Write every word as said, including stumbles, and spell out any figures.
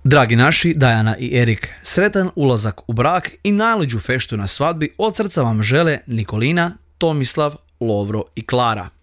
Dragi naši, Dajana i Erik, sretan ulazak u brak i najluđu feštu na svadbi od srca vam žele Nikolina, Tomislav, Lovro i Klara.